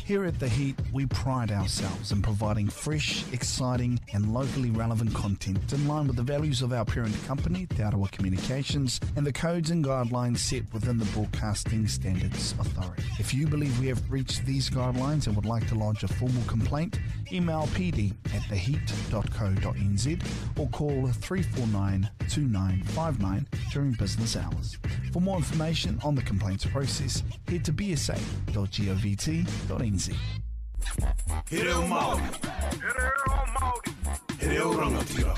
Here at The Heat, we pride ourselves in providing fresh, exciting and locally relevant content in line with the values of our parent company, Te Arawa Communications, and the codes and guidelines set within the Broadcasting Standards Authority. If you believe we have breached these guidelines and would like to lodge a formal complaint, email pd@theheat.co.nz or call 349 2959 during business hours. For more information on the complaints process, head to bsa.govt.nz. He reo Māori. He reo rangatira.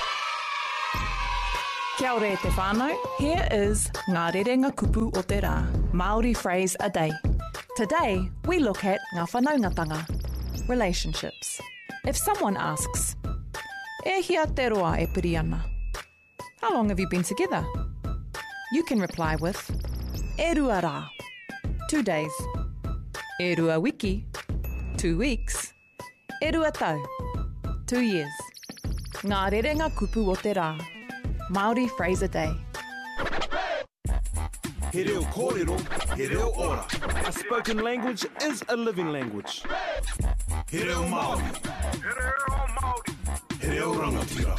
Kia ora e te whānau. Here is Ngā Rerenga Kupu o te Rā, Māori phrase a day. Today, we look at ngā whanaungatanga, relationships. If someone asks, e hia te roa e piri ana? How long have you been together? You can reply with, e rua rā, 2 days. E rua wiki, 2 weeks. E rua tau, 2 years. Ngā Rerenga Kupu o te Rā, Māori phrase a day. He reo kōrero, he reo ora. A spoken language is a living language. He reo Māori. He reo rangatira.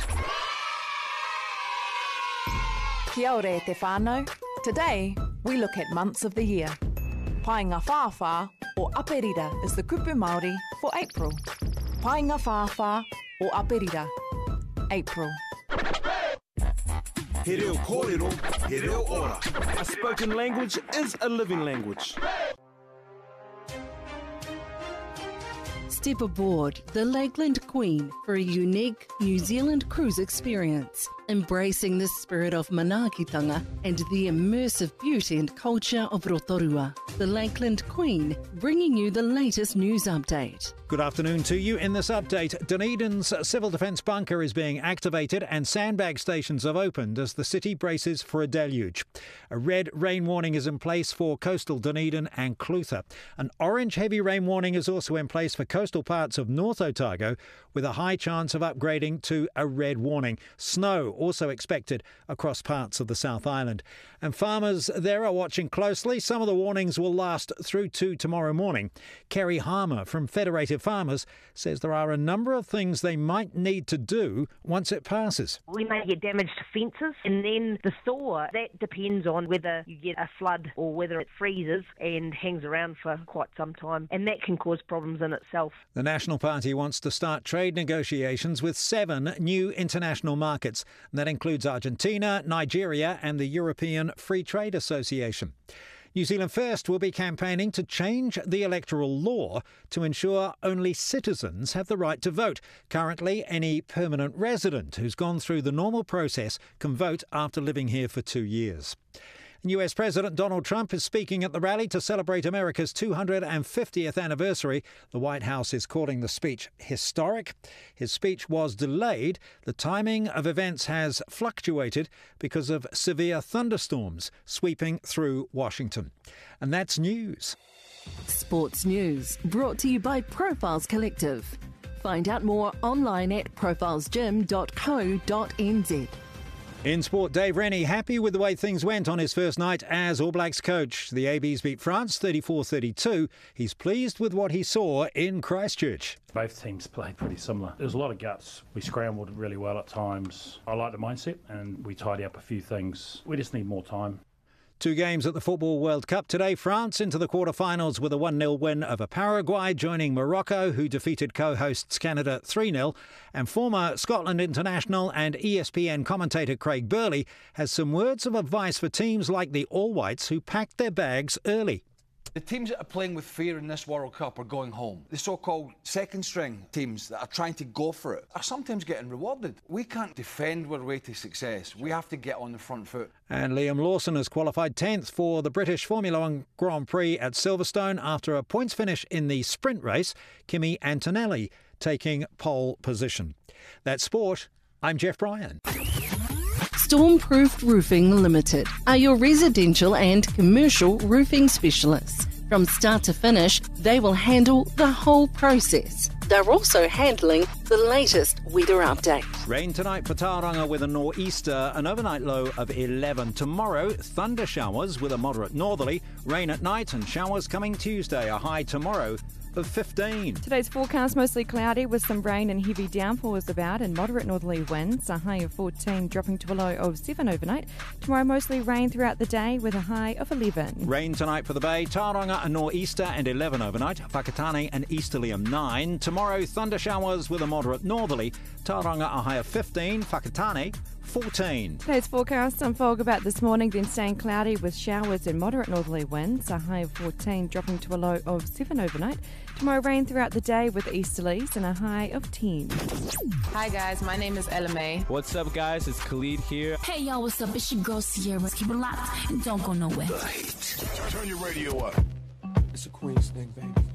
Kia ora e te whānau. Today, we look at months of the year. Painga Whāwhā or Aperira is the kupu Māori for April. Painga Whāwhā or Aperira, April. He reo kōrero, he reo ora. A spoken language is a living language. Step aboard the Lakeland Queen for a unique New Zealand cruise experience, embracing the spirit of manaakitanga and the immersive beauty and culture of Rotorua. The Lakeland Queen, bringing you the latest news update. Good afternoon to you. In this update, Dunedin's civil defence bunker is being activated and sandbag stations have opened as the city braces for a deluge. A red rain warning is in place for coastal Dunedin and Clutha. An orange heavy rain warning is also in place for coastal parts of North Otago, with a high chance of upgrading to a red warning. Snow also expected across parts of the South Island. And farmers there are watching closely. Some of the warnings will last through to tomorrow morning. Kerry Harmer from Federated Farmers says there are a number of things they might need to do once it passes. We may get damage to fences, and then the thaw, that depends on whether you get a flood or whether it freezes and hangs around for quite some time, and that can cause problems in itself. The National Party wants to start trade negotiations with 7 new international markets. That includes Argentina, Nigeria and the European Free Trade Association. New Zealand First will be campaigning to change the electoral law to ensure only citizens have the right to vote. Currently, any permanent resident who's gone through the normal process can vote after living here for 2 years. US President Donald Trump is speaking at the rally to celebrate America's 250th anniversary. The White House is calling the speech historic. His speech was delayed. The timing of events has fluctuated because of severe thunderstorms sweeping through Washington. And that's news. Sports news brought to you by Profiles Collective. Find out more online at profilesgym.co.nz. In sport, Dave Rennie happy with the way things went on his first night as All Blacks coach. The ABs beat France 34-32. He's pleased with what he saw in Christchurch. Both teams played pretty similar. There was a lot of guts. We scrambled really well at times. I like the mindset and we tidy up a few things. We just need more time. 2 games at the Football World Cup today. France into the quarterfinals with a 1-0 win over Paraguay, joining Morocco, who defeated co-hosts Canada 3-0. And former Scotland international and ESPN commentator Craig Burley has some words of advice for teams like the All Whites who packed their bags early. The teams that are playing with fear in this World Cup are going home. The so-called second-string teams that are trying to go for it are sometimes getting rewarded. We can't defend our way to success. We have to get on the front foot. And Liam Lawson has qualified 10th for the British Formula One Grand Prix at Silverstone after a points finish in the sprint race. Kimi Antonelli taking pole position. That's sport. I'm Jeff Bryan. Stormproof Roofing Limited are your residential and commercial roofing specialists. From start to finish, they will handle the whole process. They're also handling the latest weather update. Rain tonight for Tauranga with a nor'easter, an overnight low of 11. Tomorrow, thunder showers with a moderate northerly. Rain at night and showers coming Tuesday, a high tomorrow of 15. Today's forecast mostly cloudy with some rain and heavy downpours about and moderate northerly winds, a high of 14 dropping to a low of 7 overnight. Tomorrow mostly rain throughout the day with a high of 11. Rain tonight for the Bay, Tauranga a nor'easter and 11 overnight, Whakatane an easterly of 9. Tomorrow thunder showers with a moderate northerly, Tauranga a high of 15, Whakatane 14. Today's forecast, some fog about this morning, then staying cloudy with showers and moderate northerly winds, a high of 14 dropping to a low of 7 overnight. Tomorrow rain throughout the day with easterlies and a high of 10. Hi guys, my name is Ella May. What's up guys, it's Khalid here. Hey y'all, what's up? It's your girl Sierra. Keep it locked and don't go nowhere. Turn your radio up. It's a Queen's thing, baby.